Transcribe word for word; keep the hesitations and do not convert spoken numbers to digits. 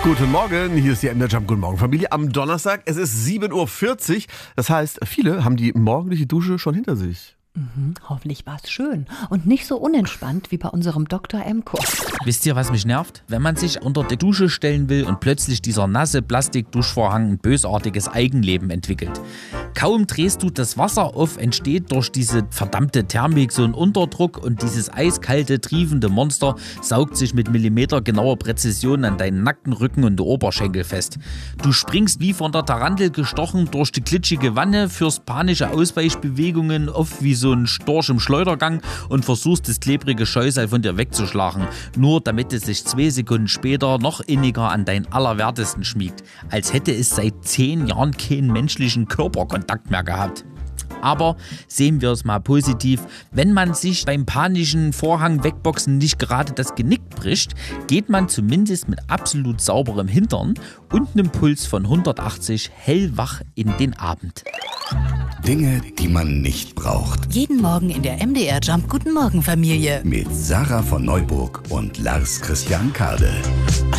Guten Morgen, hier ist die M D Jump. Guten Morgen, Familie. Am Donnerstag, es ist sieben Uhr vierzig. Das heißt, viele haben die morgendliche Dusche schon hinter sich. Mhm, hoffentlich war es schön und nicht so unentspannt wie bei unserem Doktor Emco. Wisst ihr, was mich nervt? Wenn man sich unter die Dusche stellen will und plötzlich dieser nasse Plastikduschvorhang ein bösartiges Eigenleben entwickelt. Kaum drehst du das Wasser auf, entsteht durch diese verdammte Thermik so ein Unterdruck und dieses eiskalte, triefende Monster saugt sich mit millimetergenauer Präzision an deinen nackten Rücken und Oberschenkel fest. Du springst wie von der Tarantel gestochen durch die glitschige Wanne, führst panische Ausweichbewegungen, oft wie so ein Storch im Schleudergang und versuchst das klebrige Scheusal von dir wegzuschlagen, nur damit es sich zwei Sekunden später noch inniger an dein Allerwertesten schmiegt, als hätte es seit zehn Jahren keinen menschlichen Körperkontakt mehr gehabt. Aber sehen wir es mal positiv, wenn man sich beim panischen Vorhang wegboxen nicht gerade das Genick bricht, geht man zumindest mit absolut sauberem Hintern und einem Puls von hundertachtzig hellwach in den Abend. Dinge, die man nicht braucht. Jeden Morgen in der M D R Jump Guten Morgen Familie. Mit Sarah von Neuburg und Lars Christian Kade.